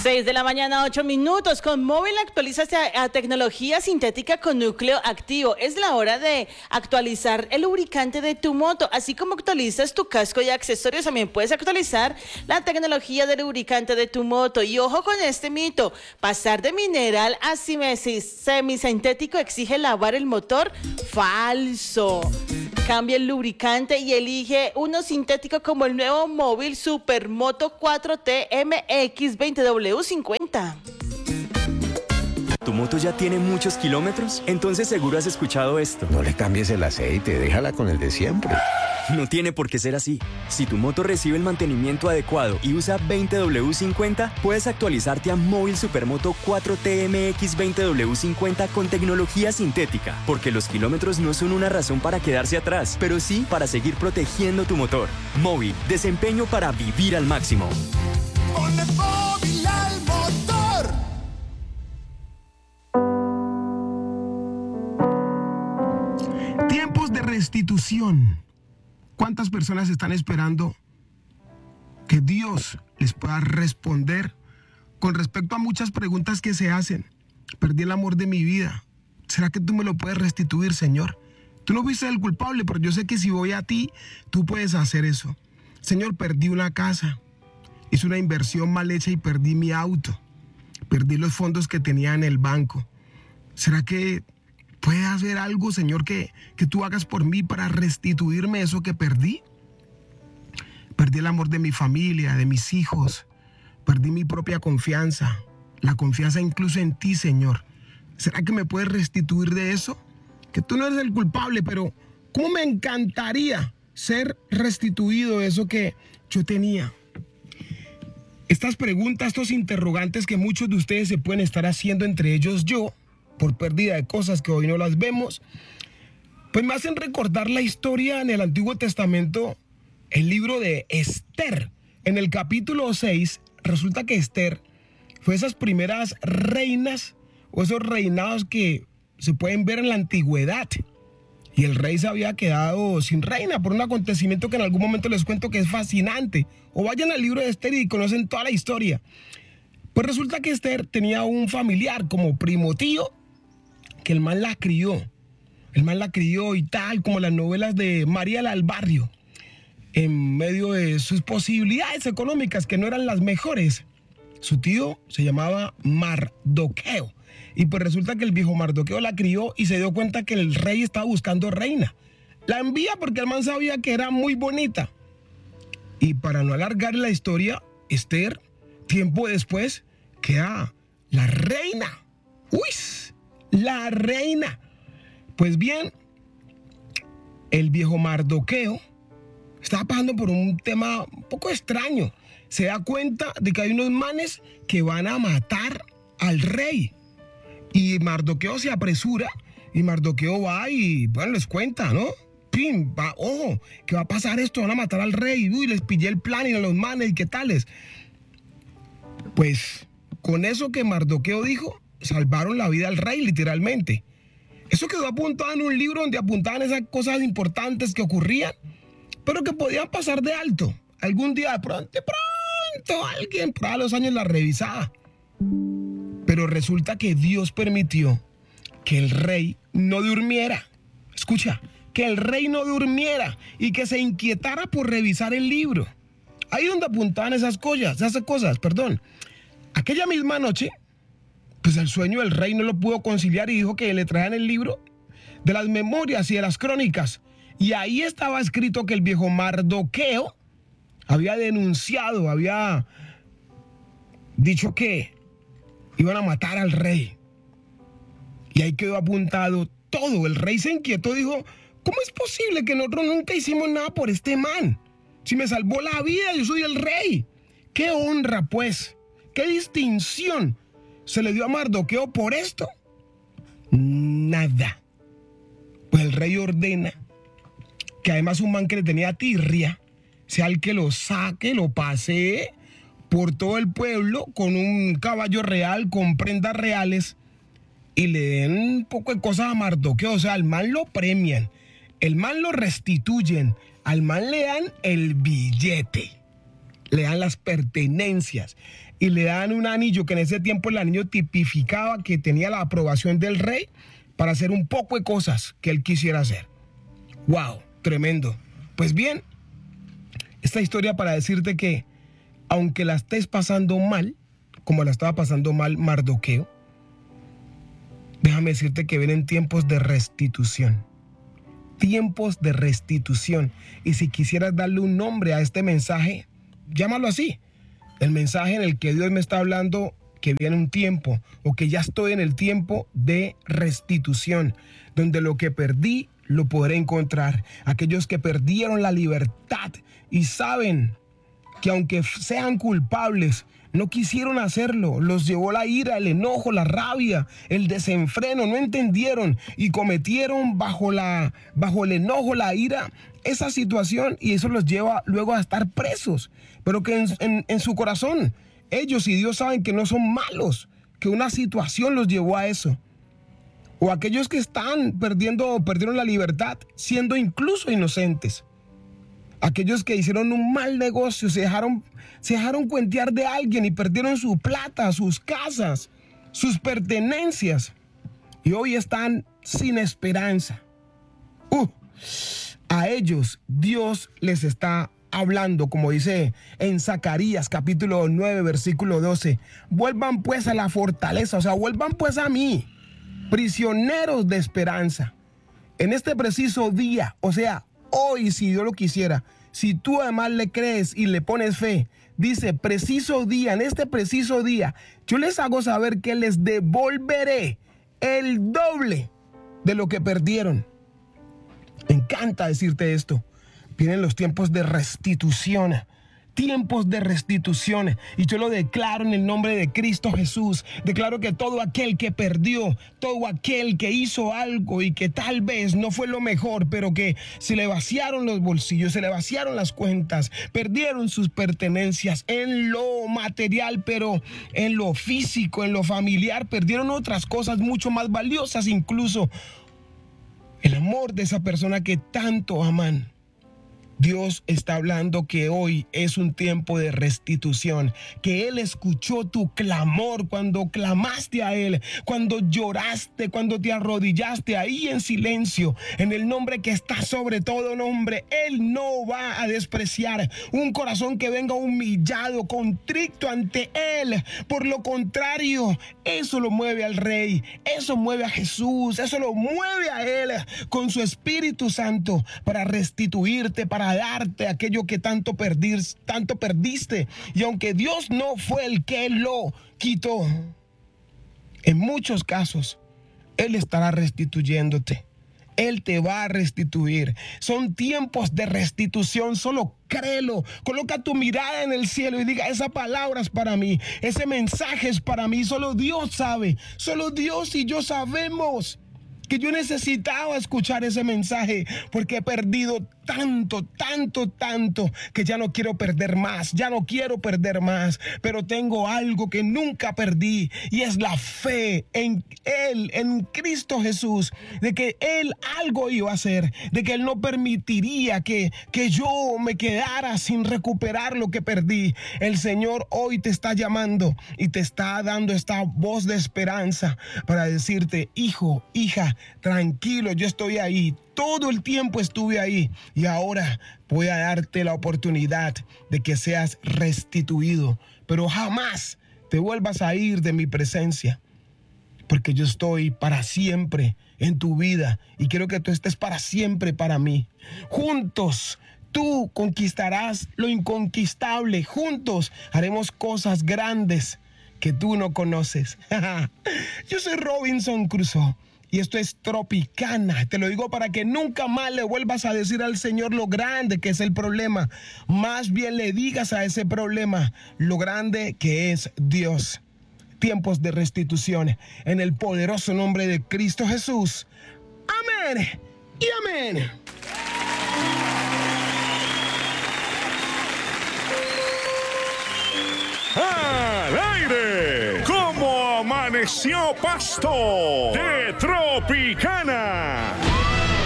6 de la mañana, 8 minutos. Con Móvil actualizas a tecnología sintética con núcleo activo. Es la hora de actualizar el lubricante de tu moto. Así como actualizas tu casco y accesorios, también puedes actualizar la tecnología del lubricante de tu moto. Y ojo con este mito: pasar de mineral a semisintético exige lavar el motor. Falso. Cambia el lubricante y elige uno sintético como el nuevo Móvil Supermoto 4T MX 20W50. ¿Tu moto ya tiene muchos kilómetros? Entonces seguro has escuchado esto. No le cambies el aceite, déjala con el de siempre. No tiene por qué ser así. Si tu moto recibe el mantenimiento adecuado y usa 20W50, puedes actualizarte a Móvil Supermoto 4T MX 20W50 con tecnología sintética, porque los kilómetros no son una razón para quedarse atrás, pero sí para seguir protegiendo tu motor. Móvil, desempeño para vivir al máximo. Ponle Móvil al motor. Tiempos de restitución. ¿Cuántas personas están esperando que Dios les pueda responder con respecto a muchas preguntas que se hacen? Perdí el amor de mi vida. ¿Será que tú me lo puedes restituir, Señor? Tú no fuiste el culpable, pero yo sé que si voy a ti, tú puedes hacer eso. Señor, perdí una casa. Hice una inversión mal hecha y perdí mi auto. Perdí los fondos que tenía en el banco. ¿Será que puede haber algo, Señor, que tú hagas por mí para restituirme eso que perdí? Perdí el amor de mi familia, de mis hijos. Perdí mi propia confianza, la confianza incluso en ti, Señor. ¿Será que me puedes restituir de eso? Que tú no eres el culpable, pero ¿cómo me encantaría ser restituido de eso que yo tenía? Estas preguntas, estos interrogantes que muchos de ustedes se pueden estar haciendo, entre ellos yo, por pérdida de cosas que hoy no las vemos, pues me hacen recordar la historia en el Antiguo Testamento, el libro de Esther. En el capítulo 6, resulta que Esther fue esas primeras reinas o esos reinados que se pueden ver en la antigüedad. Y el rey se había quedado sin reina por un acontecimiento que en algún momento les cuento que es fascinante. O vayan al libro de Esther y conocen toda la historia. Pues resulta que Esther tenía un familiar como primo tío, que el man la crió. El man la crió y tal, como las novelas de María la del Barrio, en medio de sus posibilidades económicas que no eran las mejores. Su tío se llamaba Mardoqueo. Y pues resulta que el viejo Mardoqueo la crió y se dio cuenta que el rey estaba buscando reina. La envía porque el man sabía que era muy bonita. Y para no alargar la historia, Esther, tiempo después, queda la reina. ¡Uy! La reina. Pues bien, el viejo Mardoqueo estaba pasando por un tema un poco extraño. Se da cuenta de que hay unos manes que van a matar al rey. Y Mardoqueo se apresura y Mardoqueo va y, bueno, les cuenta, ¿no? Pim, va, ojo, que va a pasar esto, van a matar al rey. Uy, les pillé el plan y a los manes, ¿y qué tales? Pues con eso que Mardoqueo dijo, salvaron la vida al rey, literalmente. Eso quedó apuntado en un libro donde apuntaban esas cosas importantes que ocurrían, pero que podían pasar de alto. Algún día de pronto alguien por a los años la revisaba. Pero resulta que Dios permitió que el rey no durmiera. Escucha, que el rey no durmiera y que se inquietara por revisar el libro. Ahí donde apuntaban esas cosas. Aquella misma noche, pues el sueño del rey no lo pudo conciliar y dijo que le traían el libro de las memorias y de las crónicas. Y ahí estaba escrito que el viejo Mardoqueo había denunciado, había dicho que iban a matar al rey. Y ahí quedó apuntado todo. El rey se inquietó, dijo, ¿cómo es posible que nosotros nunca hicimos nada por este man? Si me salvó la vida, yo soy el rey. ¡Qué honra, pues! ¡Qué distinción se le dio a Mardoqueo por esto! Nada. Pues el rey ordena que además un man que le tenía tirria sea el que lo saque, lo pasee por todo el pueblo con un caballo real, con prendas reales, y le den un poco de cosas a Mardoqueo. O sea, al man lo premian, el man lo restituyen, al man le dan el billete, le dan las pertenencias. y le dan un anillo, que en ese tiempo el anillo tipificaba que tenía la aprobación del rey para hacer un poco de cosas que él quisiera hacer. ¡Wow! Tremendo. Pues bien, esta historia para decirte que aunque la estés pasando mal, como la estaba pasando mal Mardoqueo, déjame decirte que vienen tiempos de restitución. Tiempos de restitución. Y si quisieras darle un nombre a este mensaje, llámalo así. El mensaje en el que Dios me está hablando que viene un tiempo, o que ya estoy en el tiempo de restitución, donde lo que perdí lo podré encontrar. Aquellos que perdieron la libertad y saben que aunque sean culpables, no quisieron hacerlo, los llevó la ira, el enojo, la rabia, el desenfreno, no entendieron y cometieron bajo el enojo, la ira, esa situación, y eso los lleva luego a estar presos, pero que en su corazón ellos y Dios saben que no son malos, que una situación los llevó a eso. O aquellos que perdieron la libertad siendo incluso inocentes. Aquellos que hicieron un mal negocio, se dejaron cuentear de alguien y perdieron su plata, sus casas, sus pertenencias. Y hoy están sin esperanza. A ellos Dios les está hablando, como dice en Zacarías capítulo 9, versículo 12. Vuelvan pues a la fortaleza, o sea, vuelvan pues a mí, prisioneros de esperanza. En este preciso día, o sea, hoy, si Dios lo quisiera, si tú además le crees y le pones fe, dice preciso día, en este preciso día, yo les hago saber que les devolveré el doble de lo que perdieron. Me encanta decirte esto. Vienen los tiempos de restitución. Tiempos de restitución, y yo lo declaro en el nombre de Cristo Jesús. Declaro que todo aquel que perdió, todo aquel que hizo algo y que tal vez no fue lo mejor, pero que se le vaciaron los bolsillos, se le vaciaron las cuentas, perdieron sus pertenencias en lo material, pero en lo físico, en lo familiar, perdieron otras cosas mucho más valiosas, incluso el amor de esa persona que tanto aman. Dios está hablando que hoy es un tiempo de restitución, que Él escuchó tu clamor cuando clamaste a Él, cuando lloraste, cuando te arrodillaste ahí en silencio, en el nombre que está sobre todo nombre. Él no va a despreciar un corazón que venga humillado, contrito ante Él. Por lo contrario, eso lo mueve al Rey, eso mueve a Jesús, eso lo mueve a Él con su Espíritu Santo para restituirte, para darte aquello que tanto perdiste. Y aunque Dios no fue el que lo quitó, en muchos casos Él estará restituyéndote. Él te va a restituir. Son tiempos de restitución. Solo créelo. Coloca tu mirada en el cielo y diga: esa palabra es para mí. Ese mensaje es para mí. Solo Dios sabe. Solo Dios y yo sabemos que yo necesitaba escuchar ese mensaje, porque he perdido tanto, que ya no quiero perder más, pero tengo algo que nunca perdí, y es la fe en Él, en Cristo Jesús, de que Él algo iba a hacer, de que Él no permitiría que yo me quedara sin recuperar lo que perdí. El Señor hoy te está llamando y te está dando esta voz de esperanza para decirte: hijo, hija, tranquilo, yo estoy ahí. Todo el tiempo estuve ahí, y ahora voy a darte la oportunidad de que seas restituido, pero jamás te vuelvas a ir de mi presencia, porque yo estoy para siempre en tu vida y quiero que tú estés para siempre para mí. Juntos tú conquistarás lo inconquistable, juntos haremos cosas grandes que tú no conoces. Yo soy Robinson Crusoe y esto es Tropicana. Te lo digo para que nunca más le vuelvas a decir al Señor lo grande que es el problema. Más bien le digas a ese problema lo grande que es Dios. Tiempos de restitución en el poderoso nombre de Cristo Jesús. Amén y amén. ¡Al aire! ¿Cómo amaneció Pasto? De Tropicana.